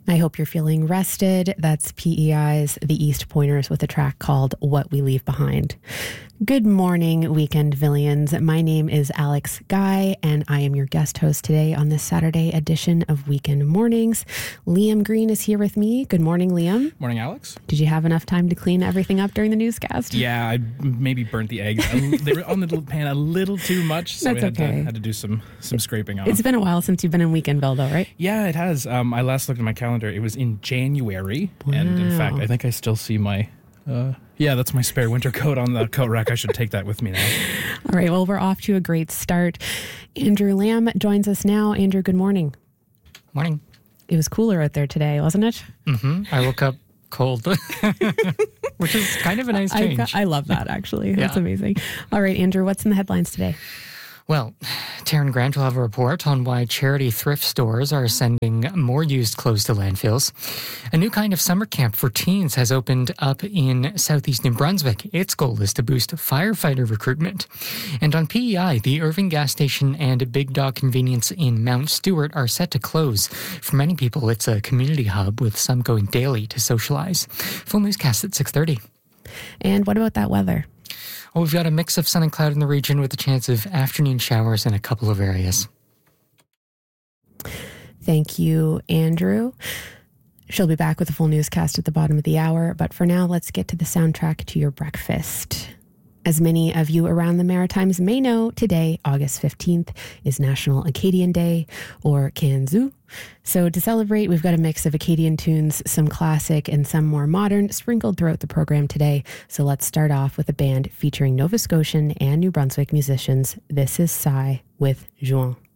I hope you're feeling rested. That's PEI's The East Pointers with a track called What We Leave Behind. Good morning, Weekend Villians. My name is Alex Guy, and I am your guest host today on this Saturday edition of Weekend Mornings. Liam Green is here with me. Good morning, Liam. Morning, Alex. Did you have enough time to clean everything up during the newscast? Yeah, I maybe burnt the eggs. They were on the little pan a little too much, so That's we okay. had to do some scraping off. It's been a while since you've been in Weekendville, though, right? Yeah, it has. I last looked at my calendar. It was in January, and in fact, I think I still see my... that's my spare winter coat on the coat rack. I should take that with me now. All right, well, we're off to a great start. Andrew Lamb joins us now. Andrew, good morning. Morning. It was cooler out there today, wasn't it? Mm-hmm. I woke up cold, which is kind of a nice change. I love that, actually. That's amazing. All right, Andrew, what's in the headlines today? Well, Taryn Grant will have a report on why charity thrift stores are sending more used clothes to landfills. A new kind of summer camp for teens has opened up in southeast New Brunswick. Its goal is to boost firefighter recruitment. And on PEI, the Irving gas station and Big Dog Convenience in Mount Stewart are set to close. For many people, it's a community hub with some going daily to socialize. Full newscast at 6:30. And what about that weather? Well, we've got a mix of sun and cloud in the region with a chance of afternoon showers in a couple of areas. Thank you, Andrew. She'll be back with a full newscast at the bottom of the hour, but for now, let's get to the soundtrack to your breakfast. As many of you around the Maritimes may know, today, August 15th, is National Acadian Day, or Kanzu. So to celebrate, we've got a mix of Acadian tunes, some classic and some more modern, sprinkled throughout the program today. So let's start off with a band featuring Nova Scotian and New Brunswick musicians. This is Psy with Juin.